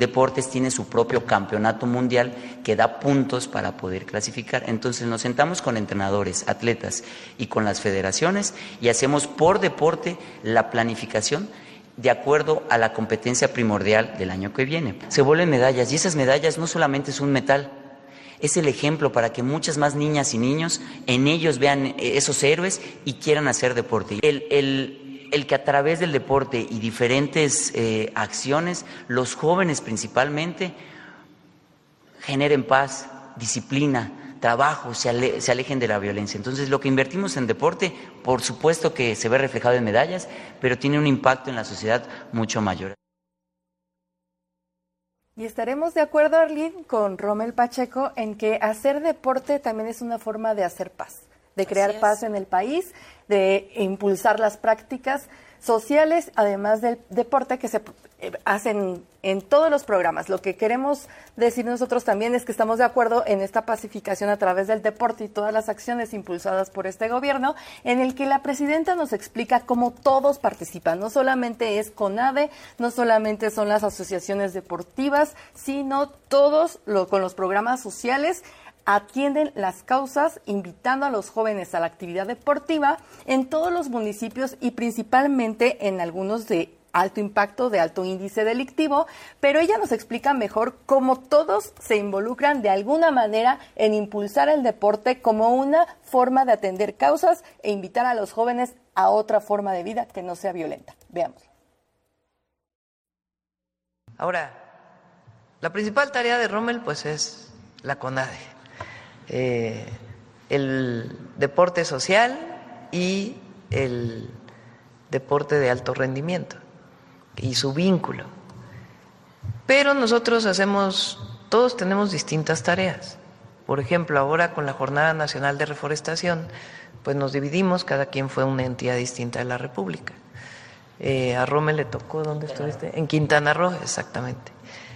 deportes tiene su propio campeonato mundial que da puntos para poder clasificar. Entonces nos sentamos con entrenadores, atletas y con las federaciones y hacemos por deporte la planificación de acuerdo a la competencia primordial del año que viene. Se vuelven medallas y esas medallas no solamente es un metal, es el ejemplo para que muchas más niñas y niños en ellos vean esos héroes y quieran hacer deporte. El que a través del deporte y diferentes acciones, los jóvenes principalmente, generen paz, disciplina, trabajo, se alejen de la violencia. Entonces, lo que invertimos en deporte, por supuesto que se ve reflejado en medallas, pero tiene un impacto en la sociedad mucho mayor. Y estaremos de acuerdo, Arlene, con Rommel Pacheco en que hacer deporte también es una forma de hacer paz, de crear paz en el país, de impulsar las prácticas sociales, además del deporte que se hacen en todos los programas. Lo que queremos decir nosotros también es que estamos de acuerdo en esta pacificación a través del deporte y todas las acciones impulsadas por este gobierno, en el que la presidenta nos explica cómo todos participan. No solamente es CONADE, no solamente son las asociaciones deportivas, sino todos con los programas sociales atienden las causas, invitando a los jóvenes a la actividad deportiva en todos los municipios y principalmente en algunos de alto impacto, de alto índice delictivo, pero ella nos explica mejor cómo todos se involucran de alguna manera en impulsar el deporte como una forma de atender causas e invitar a los jóvenes a otra forma de vida que no sea violenta. Veamos. Ahora, la principal tarea de Rommel pues es la CONADE. El deporte social y el deporte de alto rendimiento y su vínculo. Pero nosotros todos tenemos distintas tareas. Por ejemplo, ahora con la Jornada Nacional de Reforestación, pues nos dividimos, cada quien fue una entidad distinta de la República. A Rommel le tocó, ¿dónde estuviste? En Quintana Roo, exactamente.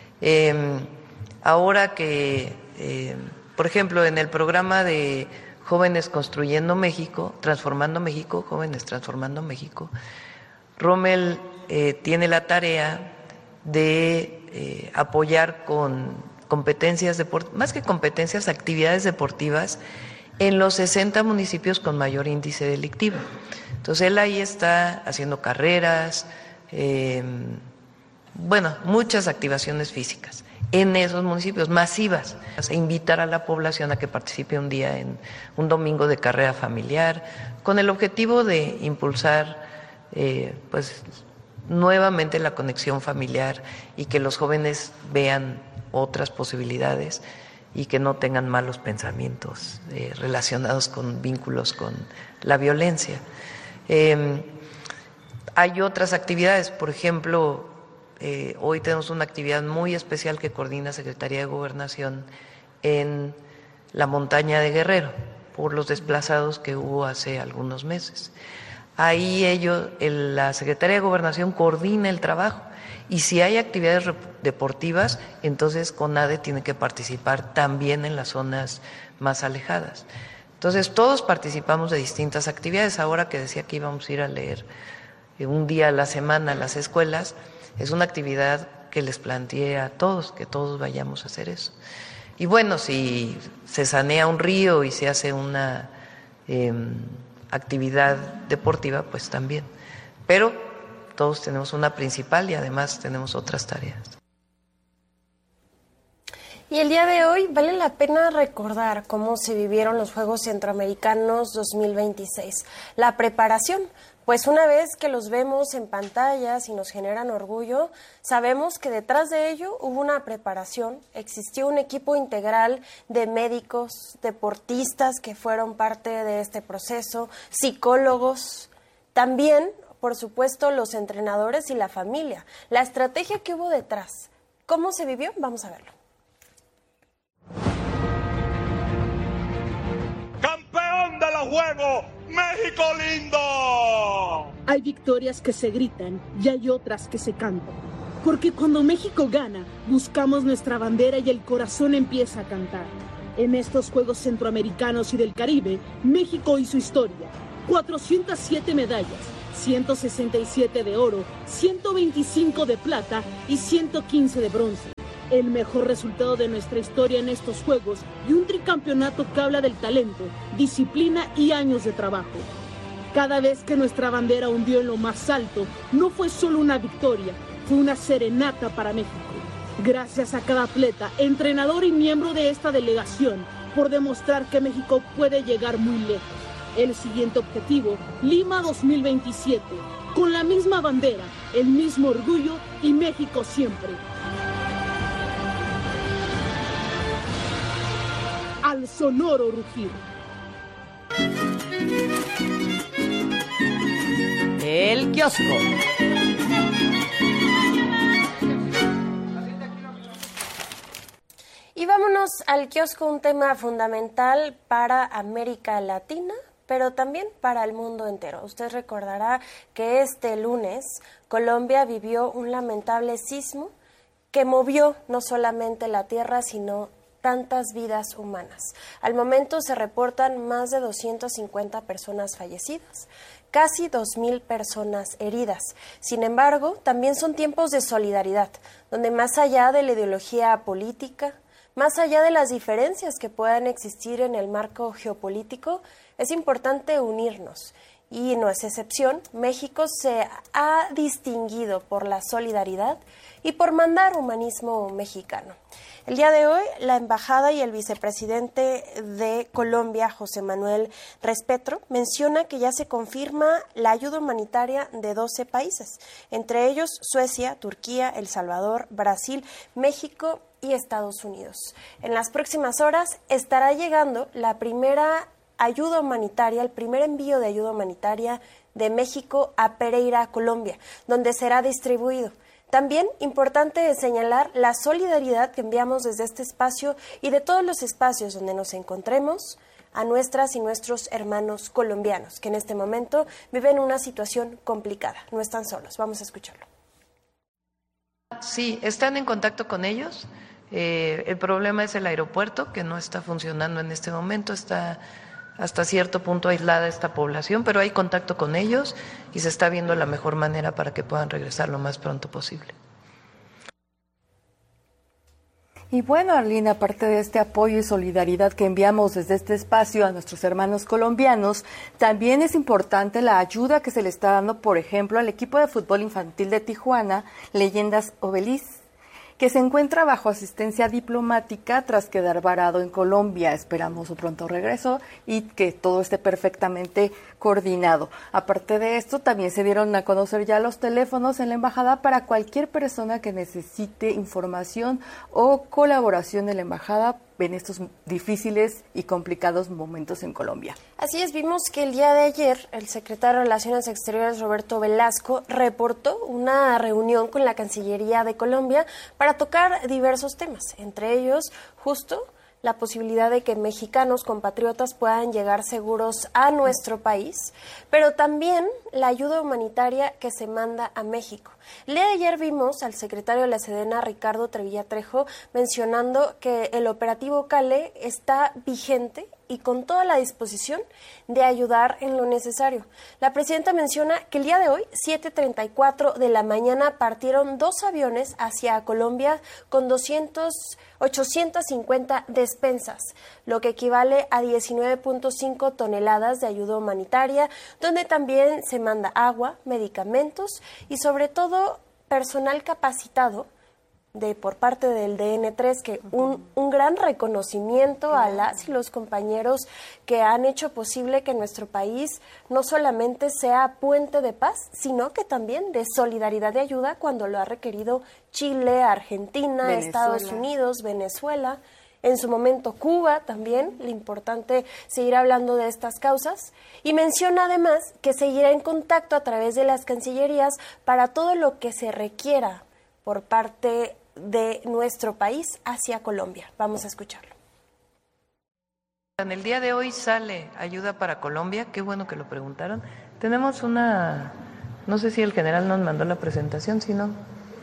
Ahora que por ejemplo, en el programa de Jóvenes Construyendo México, Transformando México, Jóvenes Transformando México, Rommel tiene la tarea de apoyar con competencias deportivas, más que competencias, actividades deportivas en los 60 municipios con mayor índice delictivo. Entonces, él ahí está haciendo carreras, muchas activaciones físicas en esos municipios, masivas, invitar a la población a que participe un día en un domingo de carrera familiar, con el objetivo de impulsar nuevamente la conexión familiar y que los jóvenes vean otras posibilidades y que no tengan malos pensamientos relacionados con vínculos con la violencia. Hay otras actividades, por ejemplo, hoy tenemos una actividad muy especial que coordina Secretaría de Gobernación en la montaña de Guerrero por los desplazados que hubo hace algunos meses. Ahí la Secretaría de Gobernación coordina el trabajo y si hay actividades deportivas, entonces CONADE tiene que participar también en las zonas más alejadas. Entonces todos participamos de distintas actividades. Ahora que decía que íbamos a ir a leer un día a la semana a las escuelas, es una actividad que les planteé a todos, que todos vayamos a hacer eso. Y bueno, si se sanea un río y se hace una actividad deportiva, pues también. Pero todos tenemos una principal y además tenemos otras tareas. Y el día de hoy vale la pena recordar cómo se vivieron los Juegos Centroamericanos 2026. La preparación. Pues una vez que los vemos en pantallas y nos generan orgullo, sabemos que detrás de ello hubo una preparación, existió un equipo integral de médicos, deportistas que fueron parte de este proceso, psicólogos, también, por supuesto, los entrenadores y la familia. La estrategia que hubo detrás, ¿cómo se vivió? Vamos a verlo. ¡Campeón de los Juegos! ¡México lindo! Hay victorias que se gritan y hay otras que se cantan. Porque cuando México gana, buscamos nuestra bandera y el corazón empieza a cantar. En estos Juegos Centroamericanos y del Caribe, México hizo historia. 407 medallas, 167 de oro, 125 de plata y 115 de bronce. el mejor resultado de nuestra historia en estos Juegos y un tricampeonato que habla del talento, disciplina y años de trabajo. Cada vez que nuestra bandera hundió en lo más alto, no fue solo una victoria, fue una serenata para México. Gracias a cada atleta, entrenador y miembro de esta delegación por demostrar que México puede llegar muy lejos. El siguiente objetivo, Lima 2027, con la misma bandera, el mismo orgullo y México siempre. Al sonoro rugir. El kiosco. Y vámonos al kiosco, un tema fundamental para América Latina, pero también para el mundo entero. Usted recordará que este lunes Colombia vivió un lamentable sismo que movió no solamente la tierra, sino tantas vidas humanas. Al momento se reportan más de 250 personas fallecidas, casi 2,000 personas heridas. Sin embargo, también son tiempos de solidaridad, donde más allá de la ideología política, más allá de las diferencias que puedan existir en el marco geopolítico, es importante unirnos. Y no es excepción, México se ha distinguido por la solidaridad y por mandar humanismo mexicano. El día de hoy, la embajada y el vicepresidente de Colombia, José Manuel Respetro, menciona que ya se confirma la ayuda humanitaria de 12 países, entre ellos Suecia, Turquía, El Salvador, Brasil, México y Estados Unidos. En las próximas horas estará llegando la primera ayuda humanitaria, el primer envío de ayuda humanitaria de México a Pereira, Colombia, donde será distribuido. También importante señalar la solidaridad que enviamos desde este espacio y de todos los espacios donde nos encontremos a nuestras y nuestros hermanos colombianos, que en este momento viven una situación complicada. No están solos. Vamos a escucharlo. Sí, están en contacto con ellos. El problema es el aeropuerto, que no está funcionando en este momento, está hasta cierto punto aislada esta población, pero hay contacto con ellos y se está viendo la mejor manera para que puedan regresar lo más pronto posible. Y bueno, Arlene, aparte de este apoyo y solidaridad que enviamos desde este espacio a nuestros hermanos colombianos, también es importante la ayuda que se le está dando, por ejemplo, al equipo de fútbol infantil de Tijuana, Leyendas Obelis, que se encuentra bajo asistencia diplomática tras quedar varado en Colombia. Esperamos su pronto regreso y que todo esté perfectamente coordinado. Aparte de esto, también se dieron a conocer ya los teléfonos en la embajada para cualquier persona que necesite información o colaboración de la embajada en estos difíciles y complicados momentos en Colombia. Así es, vimos que el día de ayer el secretario de Relaciones Exteriores, Roberto Velasco, reportó una reunión con la Cancillería de Colombia para tocar diversos temas, entre ellos justo la posibilidad de que mexicanos compatriotas puedan llegar seguros a nuestro país, pero también la ayuda humanitaria que se manda a México. El día de ayer vimos al secretario de la Sedena, Ricardo Trevilla Trejo, mencionando que el operativo Cale está vigente y con toda la disposición de ayudar en lo necesario. La presidenta menciona que el día de hoy, 7:34 de la mañana, partieron 2 aviones hacia Colombia con 850 despensas, lo que equivale a 19.5 toneladas de ayuda humanitaria, donde también se manda agua, medicamentos y sobre todo personal capacitado por parte del DN3, que un gran reconocimiento a las y los compañeros que han hecho posible que nuestro país no solamente sea puente de paz, sino que también de solidaridad y ayuda cuando lo ha requerido Chile, Argentina, Venezuela, Estados Unidos, Venezuela, en su momento Cuba también. Lo importante seguir hablando de estas causas, y menciona además que seguirá en contacto a través de las cancillerías para todo lo que se requiera por parte de nuestro país hacia Colombia. Vamos a escucharlo. En el día de hoy sale ayuda para Colombia, qué bueno que lo preguntaron. Tenemos una, no sé si el general nos mandó la presentación, si no.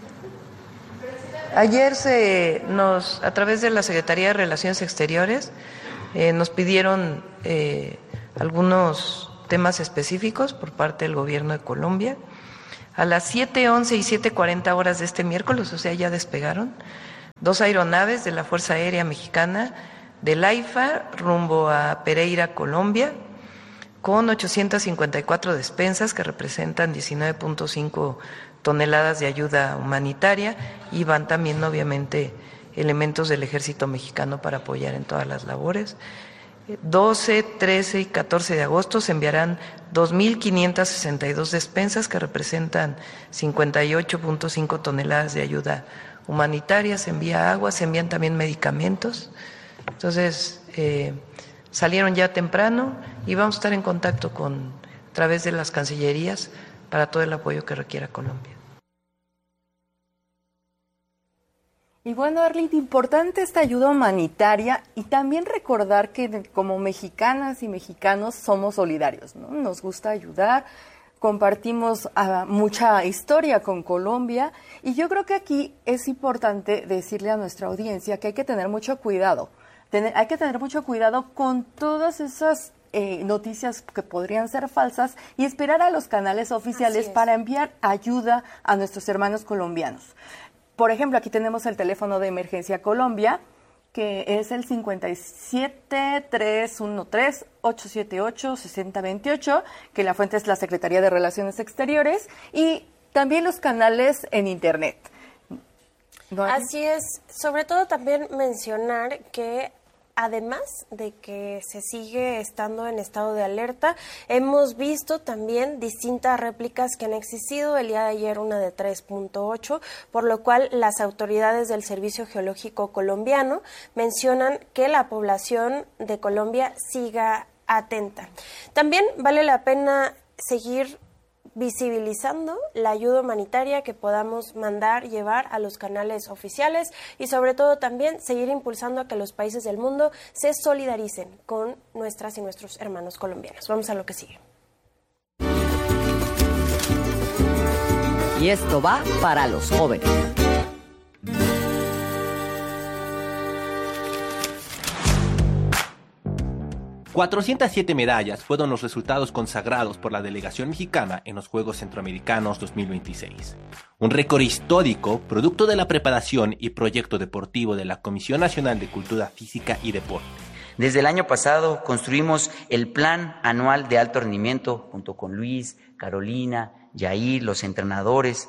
Ayer a través de la Secretaría de Relaciones Exteriores, nos pidieron algunos temas específicos por parte del gobierno de Colombia. A las 7:11 y 7:40 horas de este miércoles, o sea, ya despegaron, 2 aeronaves de la Fuerza Aérea Mexicana del AIFA rumbo a Pereira, Colombia, con 854 despensas que representan 19.5 toneladas de ayuda humanitaria, y van también obviamente elementos del Ejército Mexicano para apoyar en todas las labores. 12, 13 y 14 de agosto se enviarán 2.562 despensas que representan 58.5 toneladas de ayuda humanitaria. Se envía agua, se envían también medicamentos. Entonces, salieron ya temprano y vamos a estar en contacto a través de las cancillerías para todo el apoyo que requiera Colombia. Y bueno, Arlette, importante esta ayuda humanitaria y también recordar que como mexicanas y mexicanos somos solidarios, ¿no? Nos gusta ayudar, compartimos mucha historia con Colombia y yo creo que aquí es importante decirle a nuestra audiencia que hay que tener mucho cuidado. Hay que tener mucho cuidado con todas esas noticias que podrían ser falsas y esperar a los canales oficiales para enviar ayuda a nuestros hermanos colombianos. Por ejemplo, aquí tenemos el teléfono de Emergencia Colombia, que es el 57-313-878-6028, que la fuente es la Secretaría de Relaciones Exteriores, y también los canales en Internet. ¿No? Así es. Sobre todo también mencionar que además de que se sigue estando en estado de alerta, hemos visto también distintas réplicas que han existido. El día de ayer una de 3.8, por lo cual las autoridades del Servicio Geológico colombiano mencionan que la población de Colombia siga atenta. También vale la pena seguir visibilizando la ayuda humanitaria que podamos mandar, llevar a los canales oficiales y sobre todo también seguir impulsando a que los países del mundo se solidaricen con nuestras y nuestros hermanos colombianos. Vamos a lo que sigue. Y esto va para los jóvenes. $407 medallas fueron los resultados consagrados por la delegación mexicana en los Juegos Centroamericanos 2026. Un récord histórico, producto de la preparación y proyecto deportivo de la Comisión Nacional de Cultura Física y Deporte. Desde el año pasado construimos el Plan Anual de Alto Rendimiento junto con Luis, Carolina, Yair, los entrenadores,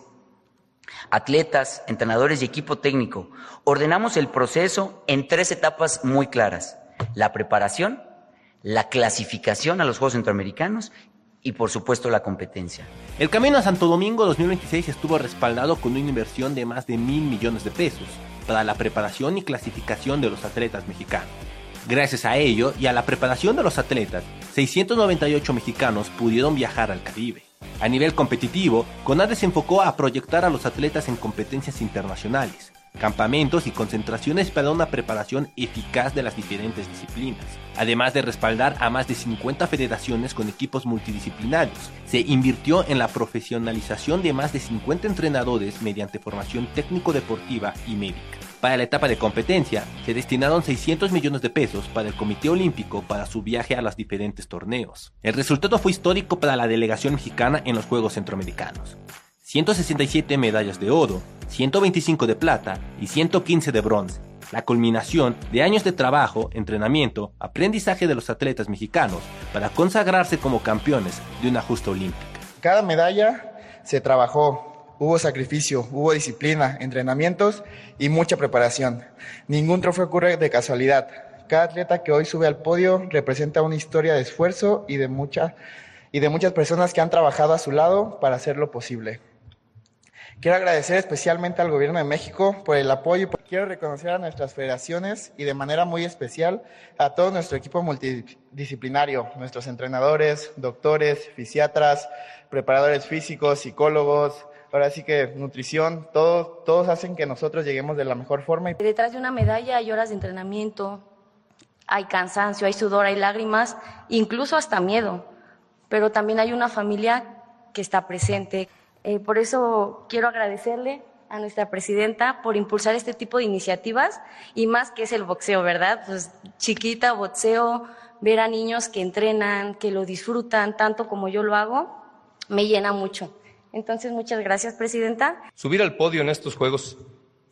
atletas, entrenadores y equipo técnico. Ordenamos el proceso en 3 etapas muy claras: la preparación, la clasificación a los Juegos Centroamericanos y, por supuesto, la competencia. El Camino a Santo Domingo 2026 estuvo respaldado con una inversión de más de $1,000 millones para la preparación y clasificación de los atletas mexicanos. Gracias a ello y a la preparación de los atletas, 698 mexicanos pudieron viajar al Caribe. A nivel competitivo, CONADE se enfocó a proyectar a los atletas en competencias internacionales, campamentos y concentraciones para una preparación eficaz de las diferentes disciplinas. Además de respaldar a más de 50 federaciones con equipos multidisciplinarios, se invirtió en la profesionalización de más de 50 entrenadores mediante formación técnico-deportiva y médica. Para la etapa de competencia, se destinaron $600 millones para el Comité Olímpico para su viaje a los diferentes torneos. El resultado fue histórico para la delegación mexicana en los Juegos Centroamericanos. 167 medallas de oro, 125 de plata y 115 de bronce. La culminación de años de trabajo, entrenamiento, aprendizaje de los atletas mexicanos para consagrarse como campeones de una justa olímpica. Cada medalla se trabajó, hubo sacrificio, hubo disciplina, entrenamientos y mucha preparación. Ningún trofeo ocurre de casualidad. Cada atleta que hoy sube al podio representa una historia de esfuerzo y de muchas personas que han trabajado a su lado para hacerlo posible. Quiero agradecer especialmente al Gobierno de México por el apoyo. Quiero reconocer a nuestras federaciones y de manera muy especial a todo nuestro equipo multidisciplinario, nuestros entrenadores, doctores, fisiatras, preparadores físicos, psicólogos, ahora sí que nutrición, todos hacen que nosotros lleguemos de la mejor forma. Detrás de una medalla hay horas de entrenamiento, hay cansancio, hay sudor, hay lágrimas, incluso hasta miedo, pero también hay una familia que está presente. Por eso quiero agradecerle a nuestra presidenta por impulsar este tipo de iniciativas y más que es el boxeo, ¿verdad? Pues chiquita, boxeo, ver a niños que entrenan, que lo disfrutan tanto como yo lo hago, me llena mucho. Entonces, muchas gracias, presidenta. Subir al podio en estos Juegos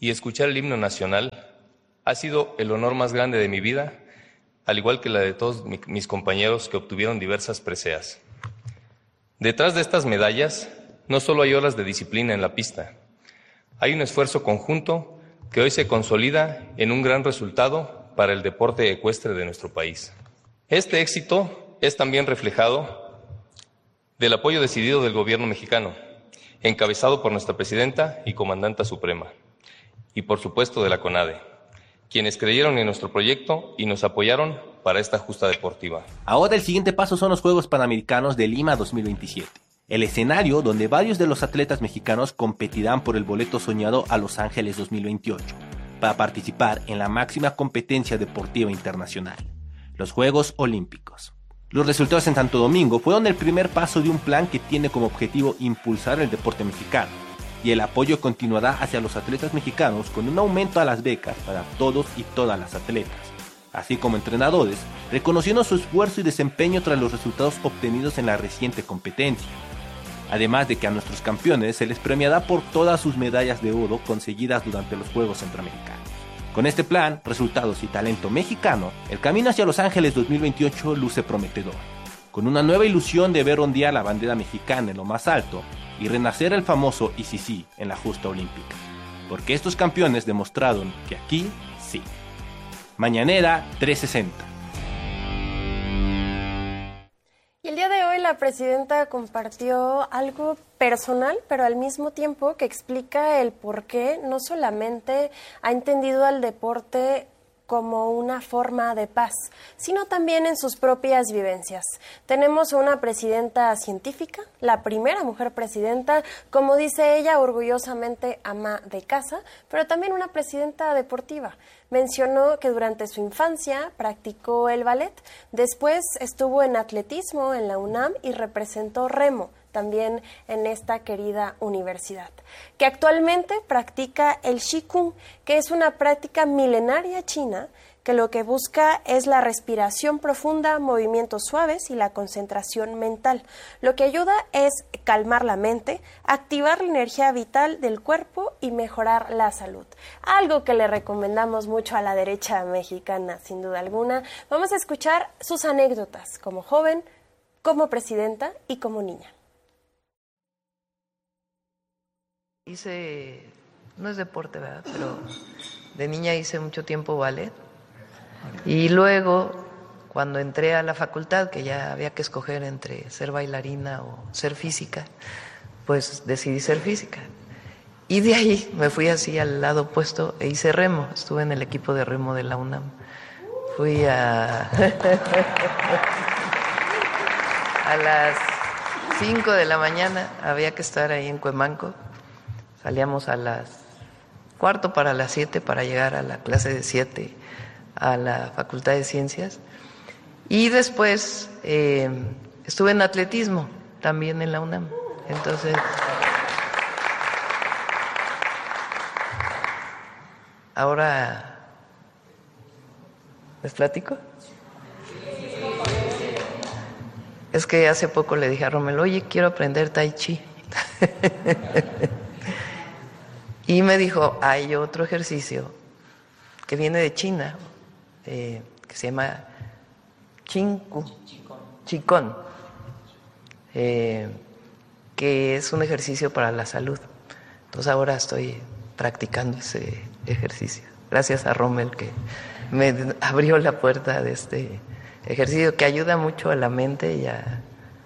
y escuchar el himno nacional ha sido el honor más grande de mi vida, al igual que la de todos mis compañeros que obtuvieron diversas preseas. Detrás de estas medallas no solo hay horas de disciplina en la pista, hay un esfuerzo conjunto que hoy se consolida en un gran resultado para el deporte ecuestre de nuestro país. Este éxito es también reflejado del apoyo decidido del gobierno mexicano, encabezado por nuestra presidenta y comandanta suprema, y por supuesto de la CONADE, quienes creyeron en nuestro proyecto y nos apoyaron para esta justa deportiva. Ahora el siguiente paso son los Juegos Panamericanos de Lima 2027, el escenario donde varios de los atletas mexicanos competirán por el boleto soñado a Los Ángeles 2028, para participar en la máxima competencia deportiva internacional, los Juegos Olímpicos. Los resultados en Santo Domingo fueron el primer paso de un plan que tiene como objetivo impulsar el deporte mexicano, y el apoyo continuará hacia los atletas mexicanos con un aumento a las becas para todos y todas las atletas, así como entrenadores, reconociendo su esfuerzo y desempeño tras los resultados obtenidos en la reciente competencia. Además de que a nuestros campeones se les premiará por todas sus medallas de oro conseguidas durante los Juegos Centroamericanos. Con este plan, resultados y talento mexicano, el camino hacia Los Ángeles 2028 luce prometedor, con una nueva ilusión de ver ondear la bandera mexicana en lo más alto y renacer el famoso ICC en la justa olímpica, porque estos campeones demostraron que aquí sí. Mañanera 360. Y el día de hoy la presidenta compartió algo personal, pero al mismo tiempo que explica el por qué no solamente ha entendido al deporte como una forma de paz, sino también en sus propias vivencias. Tenemos a una presidenta científica, la primera mujer presidenta, como dice ella, orgullosamente ama de casa, pero también una presidenta deportiva. Mencionó que durante su infancia practicó el ballet, después estuvo en atletismo en la UNAM y representó remo, también en esta querida universidad, que actualmente practica el Qigong, que es una práctica milenaria china que lo que busca es la respiración profunda, movimientos suaves y la concentración mental. Lo que ayuda es calmar la mente, activar la energía vital del cuerpo y mejorar la salud. Algo que le recomendamos mucho a la derecha mexicana, sin duda alguna. Vamos a escuchar sus anécdotas como joven, como presidenta y como niña. Hice, no es deporte, ¿verdad? Pero de niña hice mucho tiempo ballet. Y luego, cuando entré a la facultad, que ya había que escoger entre ser bailarina o ser física, pues decidí ser física. Y de ahí me fui así al lado opuesto e hice remo. Estuve en el equipo de remo de la UNAM. Fui a las 5 de la mañana, había que estar ahí en Cuemanco. Salíamos a las 4 para las 7 para llegar a la clase de 7 a la Facultad de Ciencias. Y después estuve en atletismo también en la UNAM. Entonces, ahora, ¿les platico? Es que hace poco le dije a Romel, oye, quiero aprender Tai Chi. Y me dijo, hay otro ejercicio que viene de China, que se llama Qigong, que es un ejercicio para la salud. Entonces ahora estoy practicando ese ejercicio. Gracias a Rommel que me abrió la puerta de este ejercicio que ayuda mucho a la mente y a...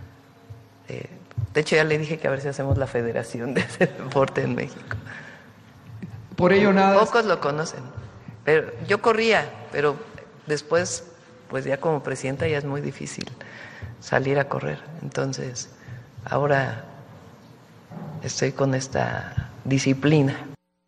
de hecho ya le dije que a ver si hacemos la federación de ese deporte en México. Por ello nada... Pocos lo conocen. Pero yo corría, pero después, pues ya como presidenta ya es muy difícil salir a correr. Entonces, ahora estoy con esta disciplina.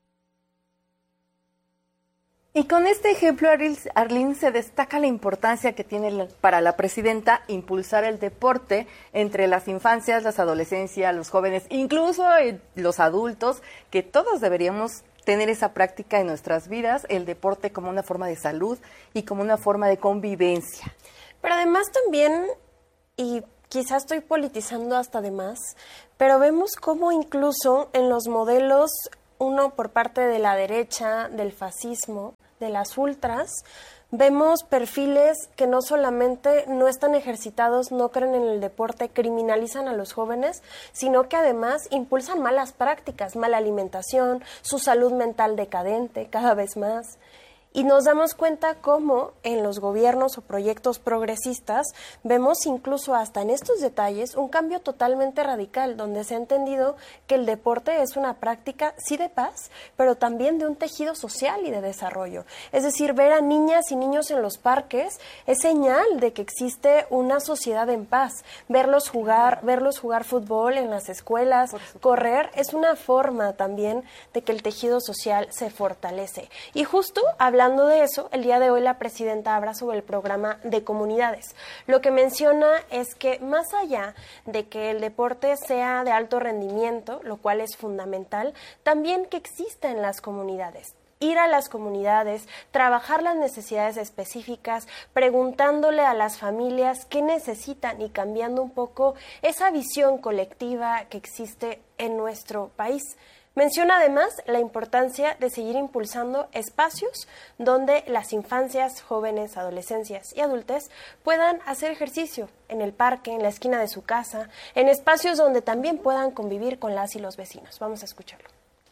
Y con este ejemplo, Arlene, se destaca la importancia que tiene para la presidenta impulsar el deporte entre las infancias, las adolescencias, los jóvenes, incluso los adultos, que todos deberíamos tener esa práctica en nuestras vidas, el deporte como una forma de salud y como una forma de convivencia. Pero además también, y quizás estoy politizando hasta de más, pero vemos cómo incluso en los modelos uno por parte de la derecha, del fascismo, de las ultras, vemos perfiles que no solamente no están ejercitados, no creen en el deporte, criminalizan a los jóvenes, sino que además impulsan malas prácticas, mala alimentación, su salud mental decadente cada vez más. Y nos damos cuenta cómo en los gobiernos o proyectos progresistas vemos incluso hasta en estos detalles un cambio totalmente radical, donde se ha entendido que el deporte es una práctica, sí de paz, pero también de un tejido social y de desarrollo. Es decir, ver a niñas y niños en los parques es señal de que existe una sociedad en paz. Verlos jugar fútbol en las escuelas, correr, es una forma también de que el tejido social se fortalece. Y justo hablando de eso, el día de hoy la presidenta habla sobre el programa de comunidades. Lo que menciona es que más allá de que el deporte sea de alto rendimiento, lo cual es fundamental, también que exista en las comunidades. Ir a las comunidades, trabajar las necesidades específicas, preguntándole a las familias qué necesitan y cambiando un poco esa visión colectiva que existe en nuestro país. Menciona además la importancia de seguir impulsando espacios donde las infancias, jóvenes, adolescencias y adultos puedan hacer ejercicio en el parque, en la esquina de su casa, en espacios donde también puedan convivir con las y los vecinos. Vamos a escucharlo.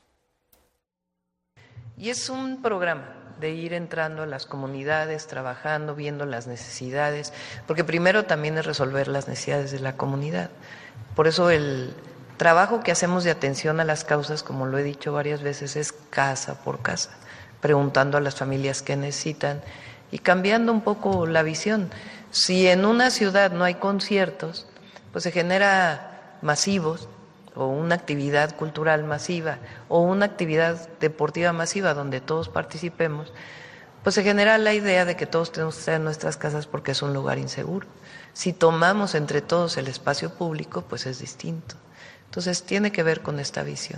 Y es un programa de ir entrando a las comunidades, trabajando, viendo las necesidades, porque primero también es resolver las necesidades de la comunidad. Por eso el trabajo que hacemos de atención a las causas, como lo he dicho varias veces, es casa por casa, preguntando a las familias qué necesitan y cambiando un poco la visión. Si en una ciudad no hay conciertos, pues se genera masivos, o una actividad cultural masiva, o una actividad deportiva masiva donde todos participemos, pues se genera la idea de que todos tenemos que estar en nuestras casas porque es un lugar inseguro. Si tomamos entre todos el espacio público, pues es distinto. Entonces tiene que ver con esta visión.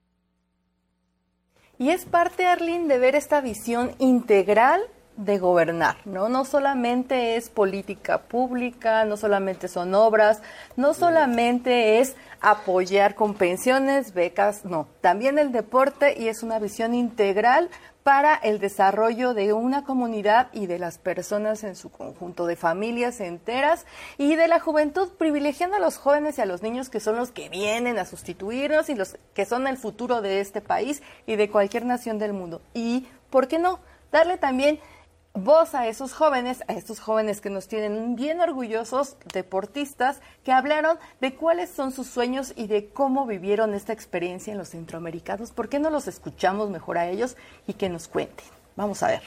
Y es parte, Arlene, de ver esta visión integral de gobernar, ¿no? No solamente es política pública, no solamente son obras, no solamente es apoyar con pensiones, becas, no. También el deporte, y es una visión integral para el desarrollo de una comunidad y de las personas en su conjunto, de familias enteras y de la juventud, privilegiando a los jóvenes y a los niños que son los que vienen a sustituirnos y los que son el futuro de este país y de cualquier nación del mundo. Y, ¿por qué no? Darle también voz a esos jóvenes, a estos jóvenes que nos tienen bien orgullosos, deportistas, que hablaron de cuáles son sus sueños y de cómo vivieron esta experiencia en los centroamericanos. ¿Por qué no los escuchamos mejor a ellos y que nos cuenten? Vamos a ver.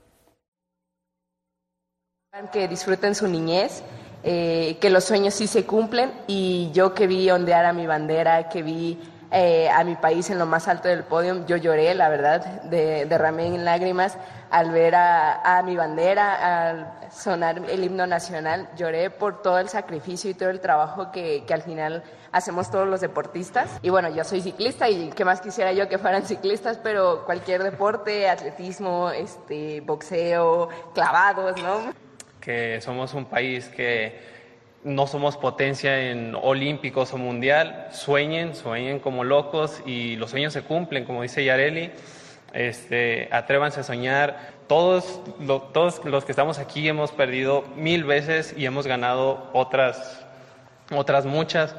Que disfruten su niñez, que los sueños sí se cumplen, y yo que vi ondear a mi bandera, que vi a mi país en lo más alto del podio, yo lloré, la verdad, derramé en lágrimas al ver a mi bandera, al sonar el himno nacional. Lloré por todo el sacrificio y todo el trabajo que al final hacemos todos los deportistas. Y bueno, yo soy ciclista y qué más quisiera yo que fueran ciclistas, pero cualquier deporte, atletismo, boxeo, clavados, ¿no? Que somos un país que no somos potencia en olímpicos o mundial. Sueñen como locos y los sueños se cumplen, como dice Yareli. Atrévanse a soñar. Todos los que estamos aquí hemos perdido 1000 veces y hemos ganado otras muchas.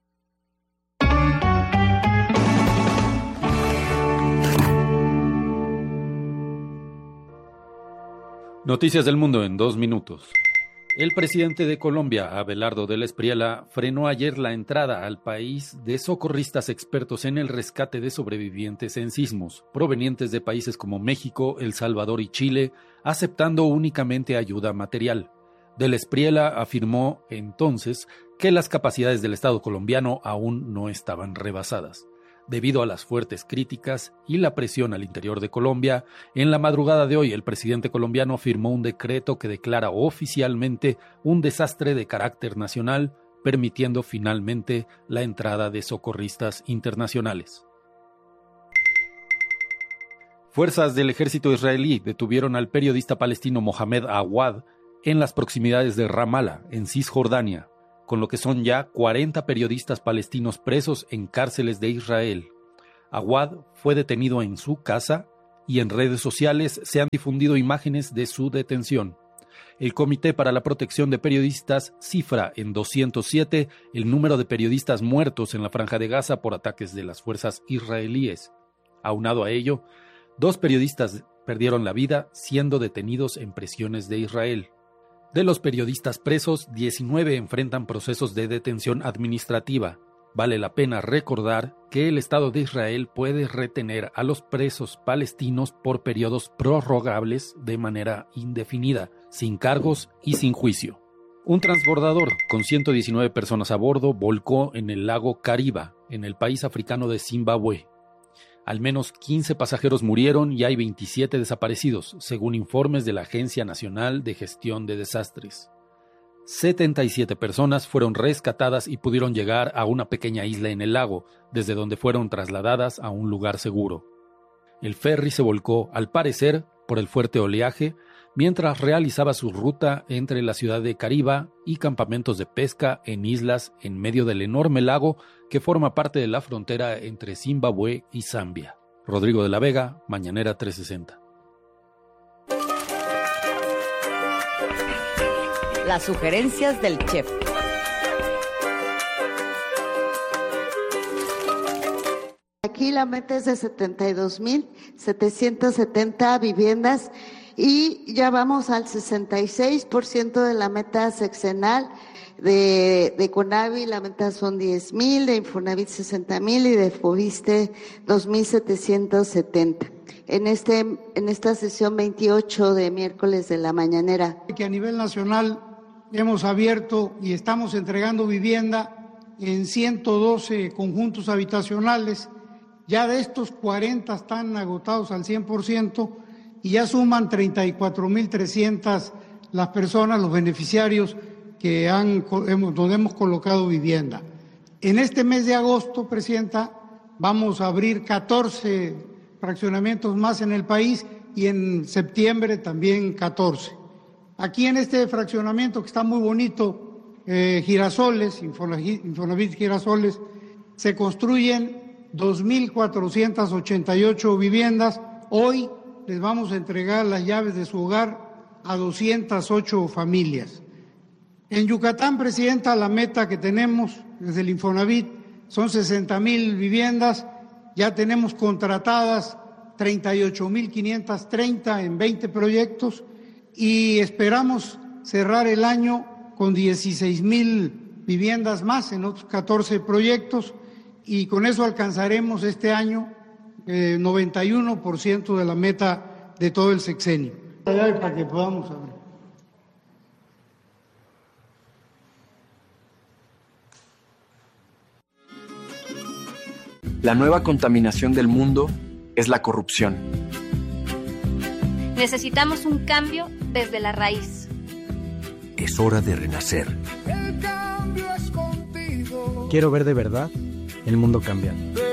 Noticias del mundo en 2 minutos. El presidente de Colombia, Abelardo del Espriella, frenó ayer la entrada al país de socorristas expertos en el rescate de sobrevivientes en sismos, provenientes de países como México, El Salvador y Chile, aceptando únicamente ayuda material. Del Espriella afirmó entonces que las capacidades del Estado colombiano aún no estaban rebasadas. Debido a las fuertes críticas y la presión al interior de Colombia, en la madrugada de hoy el presidente colombiano firmó un decreto que declara oficialmente un desastre de carácter nacional, permitiendo finalmente la entrada de socorristas internacionales. Fuerzas del ejército israelí detuvieron al periodista palestino Mohamed Awad en las proximidades de Ramallah, en Cisjordania, con lo que son ya 40 periodistas palestinos presos en cárceles de Israel. Awad fue detenido en su casa y en redes sociales se han difundido imágenes de su detención. El Comité para la Protección de Periodistas cifra en 207 el número de periodistas muertos en la Franja de Gaza por ataques de las fuerzas israelíes. Aunado a ello, 2 periodistas perdieron la vida siendo detenidos en prisiones de Israel. De los periodistas presos, 19 enfrentan procesos de detención administrativa. Vale la pena recordar que el Estado de Israel puede retener a los presos palestinos por periodos prorrogables de manera indefinida, sin cargos y sin juicio. Un transbordador con 119 personas a bordo volcó en el lago Kariba, en el país africano de Zimbabue. Al menos 15 pasajeros murieron y hay 27 desaparecidos, según informes de la Agencia Nacional de Gestión de Desastres. 77 personas fueron rescatadas y pudieron llegar a una pequeña isla en el lago, desde donde fueron trasladadas a un lugar seguro. El ferry se volcó, al parecer, por el fuerte oleaje, mientras realizaba su ruta entre la ciudad de Kariba y campamentos de pesca en islas en medio del enorme lago que forma parte de la frontera entre Zimbabue y Zambia. Rodrigo de la Vega, Mañanera 360. Las sugerencias del chef. Aquí la meta es de 72,770 viviendas y ya vamos al 66% de la meta sexenal de CONAVI. La meta son 10,000, de Infonavit 60,000 y de FOBISTE 2,770. En esta sesión 28 de miércoles de la mañanera. Que a nivel nacional hemos abierto y estamos entregando vivienda en 112 conjuntos habitacionales. Ya de estos 40 están agotados al 100% y ya suman 34,300 las personas, los beneficiarios donde hemos colocado vivienda. En este mes de agosto, Presidenta, vamos a abrir 14 fraccionamientos más en el país y en septiembre también 14. Aquí en este fraccionamiento que está muy bonito, Girasoles, Infonavit Girasoles, se construyen 2,488 viviendas. Hoy les vamos a entregar las llaves de su hogar a 208 familias. En Yucatán, Presidenta, la meta que tenemos desde el Infonavit son 60,000 viviendas. Ya tenemos contratadas 38,530 en 20 proyectos y esperamos cerrar el año con 16,000 viviendas más en otros 14 proyectos y con eso alcanzaremos este año 91% de la meta de todo el sexenio. Para que podamos abrir. La nueva contaminación del mundo es la corrupción. Necesitamos un cambio desde la raíz. Es hora de renacer. El cambio es contigo. Quiero ver de verdad el mundo cambiar.